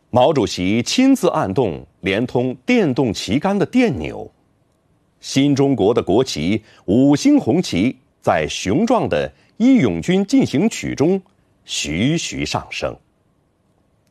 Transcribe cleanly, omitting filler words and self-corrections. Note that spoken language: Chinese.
毛主席亲自按动连通电动旗杆的电钮，新中国的国旗五星红旗在雄壮的《义勇军进行曲》中徐徐上升。